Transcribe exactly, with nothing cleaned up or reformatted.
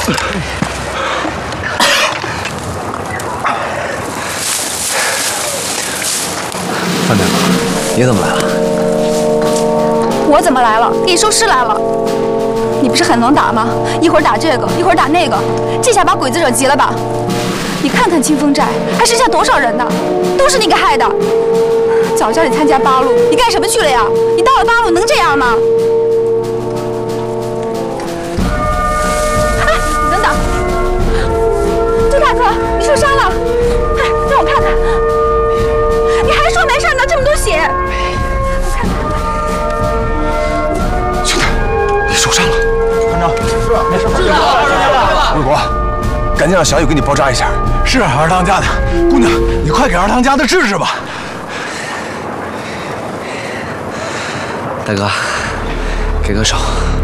范大哥，你怎么来了？ 我怎么来了？给你收尸来了。你不是很能打吗？一会儿打这个，一会儿打那个，这下把鬼子惹急了吧？你看看清风寨还剩下多少人呢？都是你给害的。早叫你参加八路，你干什么去了呀？你到了八路能这样吗？哎，你等等，周大哥，你受伤了。哎，让我看看。你还说没事呢，这么多血。我看看。 兄弟，你受伤了。 团长，是没事，是啊。卫国，赶紧让小雨给你包扎一下。 是二当家的姑娘，你快给二当家的治治吧。 大哥，给个手。